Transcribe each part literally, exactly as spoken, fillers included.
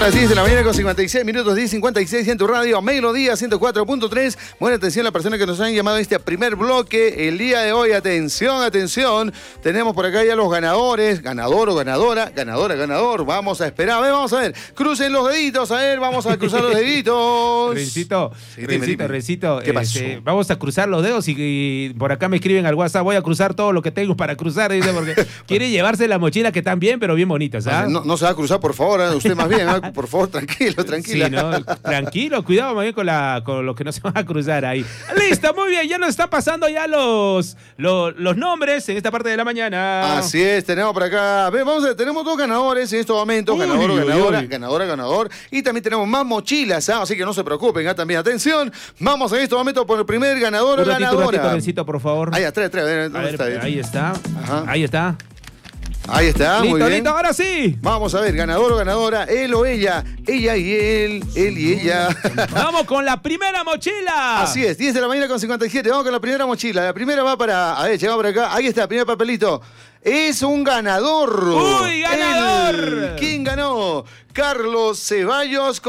las diez de la mañana con cincuenta y seis minutos, diez cincuenta y seis en tu radio Melodía ciento cuatro punto tres. Buena atención a las personas que nos han llamado a este primer bloque el día de hoy. Atención, atención. Tenemos por acá ya los ganadores. Ganador o ganadora. Ganadora, ganador. Vamos a esperar. A ver, vamos a ver. Crucen los deditos. A ver, vamos a cruzar los deditos. Rencito, Sí, dime, Rencito, dime. Rencito, ¿Qué pasó? este, vamos a cruzar los dedos y, y por acá me escriben al WhatsApp. Voy a cruzar todo lo que tengo para cruzar. Dice, porque quiere llevarse la mochila que están bien, pero bien bonitas. ¿Ah? No, no se va a cruzar, por favor. ¿eh? Usted más bien. ¿eh? Por favor, tranquilo, tranquila. Sí, ¿no? Tranquilo, cuidado más bien con, la, con lo que no se van a cruzar ahí. Listo, muy bien, ya nos está pasando ya los, los, los nombres en esta parte de la mañana. Así es, tenemos por acá, a ver, vamos a ver, tenemos dos ganadores en estos momentos, Uy, ganador o uy, ganadora, uy. ganadora, ganador, y también tenemos más mochilas, ¿ah? Así que no se preocupen, ¿ah? También atención, vamos en estos momentos por el primer ganador o Un ratito, un ganadora. ratito, Rencito, por favor. Ahí, atrás, atrás, a ver, A ¿dónde ver, está? ahí está, Ajá. ahí está. Ahí está, muy Listo, bien. listo, ahora sí. Vamos a ver, ganador o ganadora, él o ella, ella y él, él y ella. Vamos con la primera mochila. Así es, diez de la mañana con cincuenta y siete, vamos con la primera mochila, la primera va para, a ver, llega por acá, ahí está, primer papelito. Es un ganador. ¡Uy, ganador! Él. ¿Quién ganó? Carlos Ceballos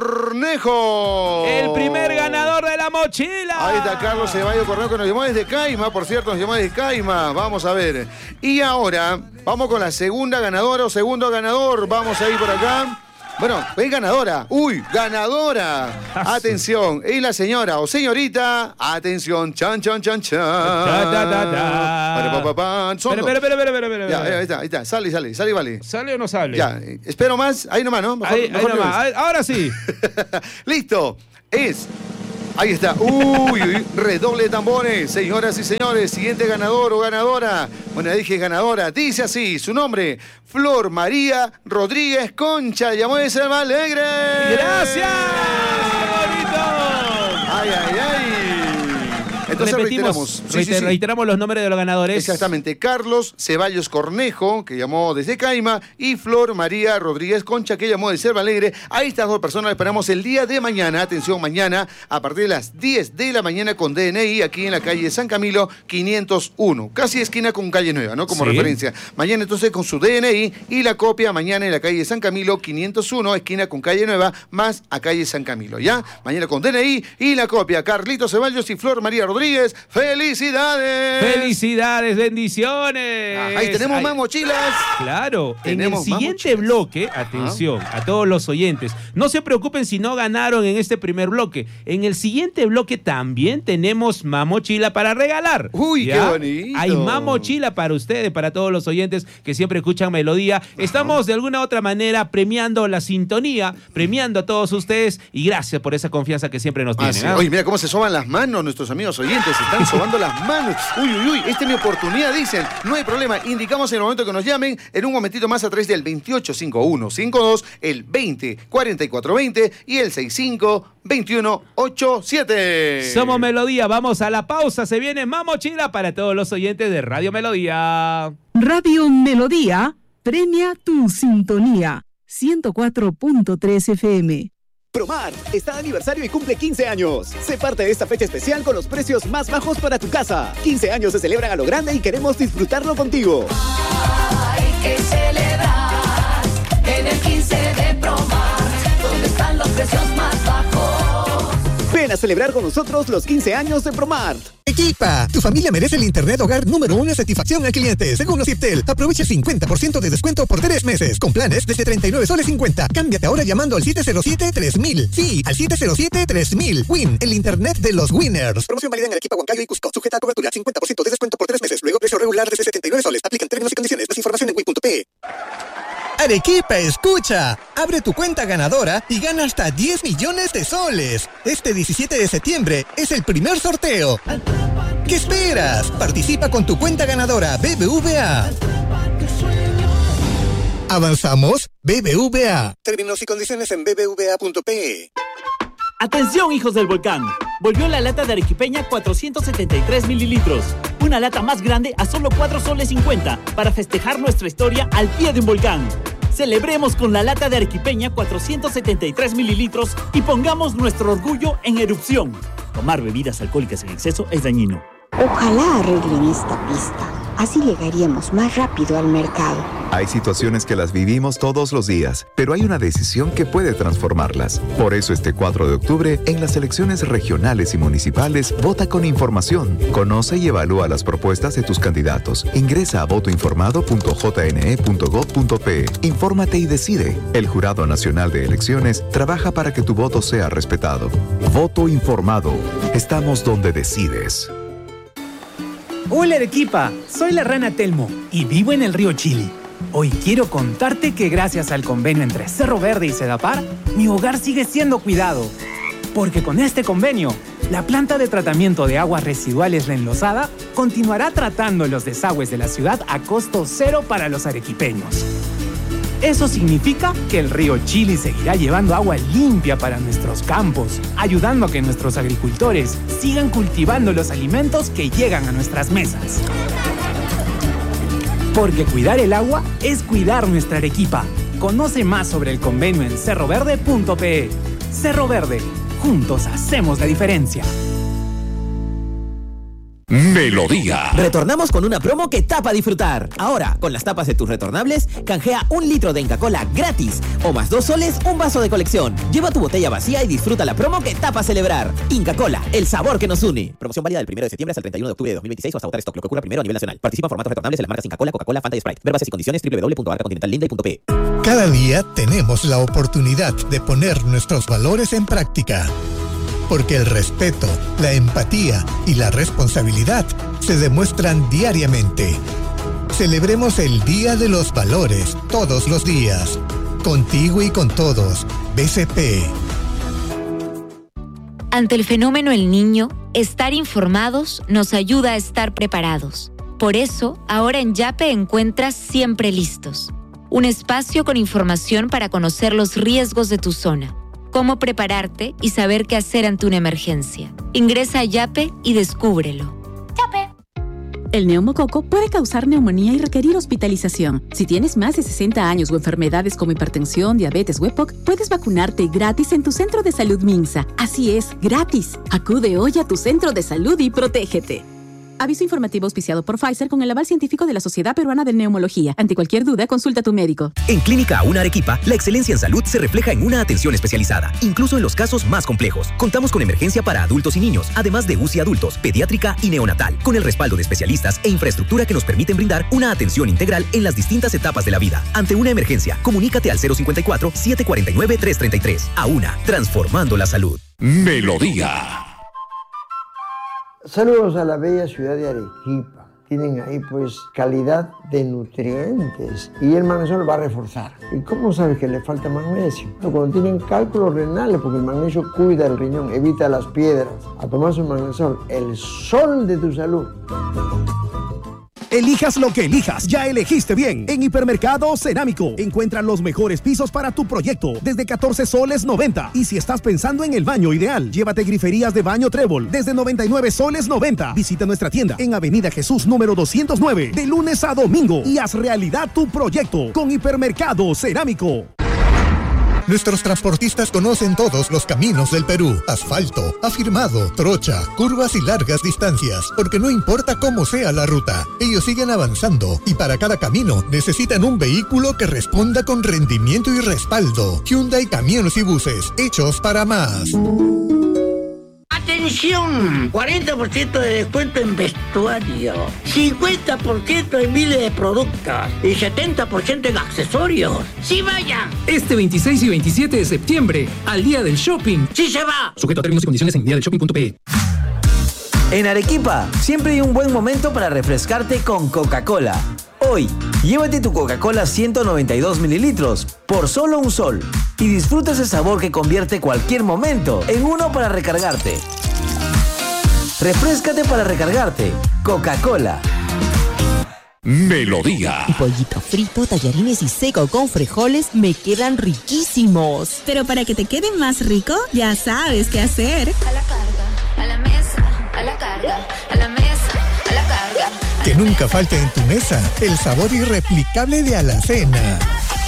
Cornejo. El primer ganador de la mochila. Ahí está Carlos Ceballos Cornejo, que nos llamó desde Caima, por cierto, nos llamó desde Caima. Vamos a ver. Y ahora, vamos con la segunda ganadora o segundo ganador. Vamos a ir por acá. Bueno, es ganadora. Uy, ganadora. Atención. Y la señora o señorita. Atención. Chan, chan, chan, chan. Ta, ta, ta, ta. Para, pa, pa, pan. Son Espera, dos. espera, espera, espera, espera, Ya, espera. ahí está, ahí está. Sale, sale, sale y vale. ¿Sale o no sale? Ya, eh, espero más. Ahí nomás, ¿no? Mejor, Ahí, ahí mejor que nomás. ves. Ahí- Ahora sí. Listo. Es. Ahí está. Uy, uy, redoble de tambores. Señoras y señores, siguiente ganador o ganadora. Bueno, dije ganadora. Dice así, su nombre. Flor María Rodríguez Concha. Llamó de Selva Alegre. ¡Gracias! ¡Qué bonito! Ay, ay, ay. Entonces reiteramos. Repetimos, Sí, sí, reiter- sí. reiteramos los nombres de los ganadores. Exactamente, Carlos Ceballos Cornejo, que llamó desde Caima, y Flor María Rodríguez Concha, que llamó de Selva Alegre. A estas dos personas las esperamos el día de mañana, atención, mañana, a partir de las diez de la mañana con D N I, aquí en la calle San Camilo quinientos uno, casi esquina con calle Nueva, ¿no? Como Sí. referencia. Mañana entonces con su D N I y la copia mañana en la calle San Camilo quinientos uno, esquina con calle Nueva, más a calle San Camilo, ¿ya? Mañana con D N I y la copia. Carlitos Ceballos y Flor María Rodríguez, ¡felicidades! ¡Felicidades, bendiciones! Ajá, y tenemos Ay, más mochilas. Claro, Tenemos en el más siguiente mochilas. bloque, atención a todos los oyentes, no se preocupen si no ganaron en este primer bloque. En el siguiente bloque también tenemos más mochila para regalar. Uy, ¿ya? qué bonito. Hay más mochila para ustedes, para todos los oyentes que siempre escuchan Melodía. Estamos de alguna u otra manera premiando la sintonía, premiando a todos ustedes y gracias por esa confianza que siempre nos Ah, tienen. sí. ¿ah? Oye, mira cómo se soban las manos nuestros amigos oyentes. Se están sobando las manos. Uy, uy, uy. Esta es mi oportunidad, dicen. No hay problema. Indicamos en el momento que nos llamen. En un momentito más a través del veintiocho cincuenta y uno cincuenta y dos, el veinte cuarenta y cuatro veinte y el sesenta y cinco veintiuno ochenta y siete. Somos Melodía, vamos a la pausa. Se viene más mochila para todos los oyentes de Radio Melodía. Radio Melodía premia tu sintonía. ciento cuatro punto tres F M. Promart está de aniversario y cumple quince años. Sé parte de esta fecha especial con los precios más bajos para tu casa. quince años se celebran a lo grande y queremos disfrutarlo contigo. Hay que celebrar en el quince de Promart, donde están los precios más bajos. Ven a celebrar con nosotros los quince años de Promart. Equipa, tu familia merece el internet hogar número uno en satisfacción al cliente. Según Ociptel, aprovecha el cincuenta por ciento de descuento por tres meses, con planes desde treinta y nueve soles cincuenta. Cámbiate ahora llamando al siete cero siete tres mil. Sí, al siete cero siete tres mil. Win, el internet de los winners. Promoción válida en Arequipa, Huancayo y Cusco. Sujeta a cobertura, cincuenta por ciento de descuento por tres meses. Luego precio regular desde setenta y nueve soles. Aplican términos y condiciones. Más información en win punto pe. Arequipa, escucha. Abre tu cuenta ganadora y gana hasta diez millones de soles. Este diecisiete de septiembre es el primer sorteo. ¿Qué esperas? Participa con tu cuenta ganadora B B V A. ¿Avanzamos? B B V A. Términos y condiciones en b b v a punto pe. Atención, hijos del volcán. Volvió la lata de arequipeña cuatrocientos setenta y tres mililitros. Una lata más grande a solo cuatro soles cincuenta para festejar nuestra historia al pie de un volcán. Celebremos con la lata de arequipeña cuatrocientos setenta y tres mililitros y pongamos nuestro orgullo en erupción. Tomar bebidas alcohólicas en exceso es dañino. Ojalá arreglen esta pista. Así llegaríamos más rápido al mercado. Hay situaciones que las vivimos todos los días, pero hay una decisión que puede transformarlas. Por eso este cuatro de octubre, en las elecciones regionales y municipales, vota con información. Conoce y evalúa las propuestas de tus candidatos. Ingresa a voto informado punto j n e punto gov punto pe. Infórmate y decide. El Jurado Nacional de Elecciones trabaja para que tu voto sea respetado. Voto informado. Estamos donde decides. Hola Arequipa, soy la rana Telmo y vivo en el río Chili. Hoy quiero contarte que gracias al convenio entre Cerro Verde y Sedapar, mi hogar sigue siendo cuidado. Porque con este convenio, la planta de tratamiento de aguas residuales La Enlosada continuará tratando los desagües de la ciudad a costo cero para los arequipeños. Eso significa que el río Chili seguirá llevando agua limpia para nuestros campos, ayudando a que nuestros agricultores sigan cultivando los alimentos que llegan a nuestras mesas. Porque cuidar el agua es cuidar nuestra Arequipa. Conoce más sobre el convenio en cerro verde punto pe. Cerro Verde, juntos hacemos la diferencia. Melodía. Retornamos con una promo que tapa disfrutar. Ahora, con las tapas de tus retornables, canjea un litro de Inca Kola gratis. O más dos soles, un vaso de colección. Lleva tu botella vacía y disfruta la promo que tapa celebrar. Inca Kola, el sabor que nos une. Promoción válida del primero de septiembre hasta el treinta y uno de octubre de dos mil veintiséis o hasta agotar stock, lo que ocurra primero a nivel nacional. Participa en formatos retornables de las marcas Inca Kola, Coca-Cola, Fanta y Sprite. Ver bases y condiciones doble u doble u doble u punto arca continental linda punto pe. Cada día tenemos la oportunidad de poner nuestros valores en práctica. Porque el respeto, la empatía y la responsabilidad se demuestran diariamente. Celebremos el Día de los Valores todos los días. Contigo y con todos. B C P. Ante el fenómeno El Niño, estar informados nos ayuda a estar preparados. Por eso, ahora en Yape encuentras Siempre Listos, un espacio con información para conocer los riesgos de tu zona, cómo prepararte y saber qué hacer ante una emergencia. Ingresa a Yape y descúbrelo. Yape. El neumococo puede causar neumonía y requerir hospitalización. Si tienes más de sesenta años o enfermedades como hipertensión, diabetes o E P O C, puedes vacunarte gratis en tu centro de salud Minsa. Así es, gratis. Acude hoy a tu centro de salud y protégete. Aviso informativo auspiciado por Pfizer con el aval científico de la Sociedad Peruana de Neumología. Ante cualquier duda, consulta a tu médico. En Clínica Una Arequipa, la excelencia en salud se refleja en una atención especializada, incluso en los casos más complejos. Contamos con emergencia para adultos y niños, además de U C I adultos, pediátrica y neonatal, con el respaldo de especialistas e infraestructura que nos permiten brindar una atención integral en las distintas etapas de la vida. Ante una emergencia, comunícate al cero cincuenta y cuatro, setecientos cuarenta y nueve, trescientos treinta y tres. A Una, transformando la salud. Melodía. Saludos a la bella ciudad de Arequipa. Tienen ahí pues calidad de nutrientes y el magnesio va a reforzar. ¿Y cómo sabes que le falta magnesio? Cuando tienen cálculos renales, porque el magnesio cuida el riñón, evita las piedras. A tomar su magnesio, el sol de tu salud. Elijas lo que elijas, ya elegiste bien. En Hipermercado Cerámico encuentra los mejores pisos para tu proyecto desde catorce soles noventa. Y si estás pensando en el baño ideal, llévate griferías de baño Trébol desde noventa y nueve soles noventa. Visita nuestra tienda en Avenida Jesús número doscientos nueve de lunes a domingo y haz realidad tu proyecto con Hipermercado Cerámico. Nuestros transportistas conocen todos los caminos del Perú. Asfalto, afirmado, trocha, curvas y largas distancias. Porque no importa cómo sea la ruta, ellos siguen avanzando. Y para cada camino necesitan un vehículo que responda con rendimiento y respaldo. Hyundai Camiones y Buses, hechos para más. ¡Atención! cuarenta por ciento de descuento en vestuario, cincuenta por ciento en miles de productos y setenta por ciento en accesorios. ¡Sí vaya! Este veintiséis y veintisiete de septiembre, al Día del Shopping. ¡Sí se va! Sujeto a términos y condiciones en día del shopping punto pe. En Arequipa, siempre hay un buen momento para refrescarte con Coca-Cola. Hoy, llévate tu Coca-Cola ciento noventa y dos mililitros por solo un sol y disfruta ese sabor que convierte cualquier momento en uno para recargarte. Refréscate para recargarte. Coca-Cola. Melodía. Pollito frito, tallarines y seco con frijoles me quedan riquísimos. Pero para que te queden más rico, ya sabes qué hacer. A la carga, a la mesa, a la carga, a la mesa, a la carga. Que nunca falte en tu mesa el sabor irreplicable de Alacena.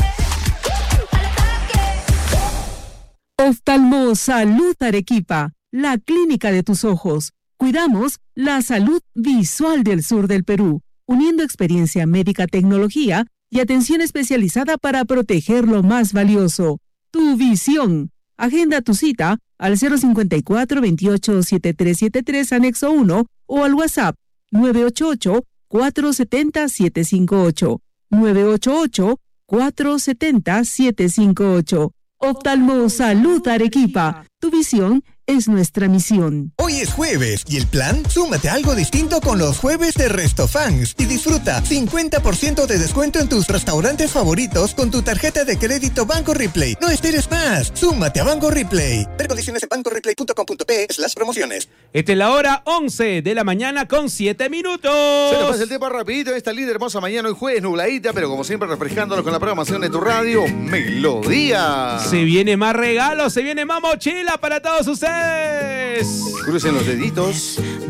Oftalmo Salud Arequipa, la clínica de tus ojos. Cuidamos la salud visual del sur del Perú. uniendo experiencia médica, tecnología y atención especializada para proteger lo más valioso, tu visión. Agenda tu cita al cero cincuenta y cuatro, veintiocho, setenta y tres setenta y tres, anexo uno o al WhatsApp nueve ocho ocho, cuatro siete cero, siete cinco ocho, nueve ocho ocho, cuatro siete cero, siete cinco ocho. Oftalmo Salud Arequipa. Tu visión es nuestra misión. Hoy es jueves y el plan, súmate a algo distinto con los jueves de Restofans y disfruta cincuenta por ciento de descuento en tus restaurantes favoritos con tu tarjeta de crédito Banco Replay. No esperes más, súmate a Banco Replay. Ver condiciones en banco replay punto com punto pe slash promociones. Esta es la hora once de la mañana con siete minutos. Se nos pasa el tiempo rapidito en esta linda hermosa mañana, hoy jueves nubladita, pero como siempre refrescándonos con la programación de tu radio, Melodía. Se viene más regalos, se viene más mochila para todos ustedes. Crucen los deditos.